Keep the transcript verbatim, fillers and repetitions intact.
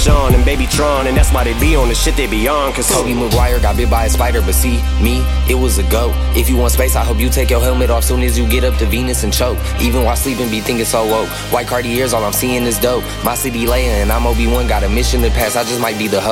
Sean and Baby Tron, and that's why they be on the shit they be on. Cause Tobey Maguire got bit by a spider, but see, me, it was a goat. If you want space, I hope you take your helmet off soon as you get up to Venus and choke. Even while sleeping, be thinking so woke. White Cartiers, all I'm seeing is dope. My city laying, and I'm Obi-Wan, got a mission to pass, I just might be the host.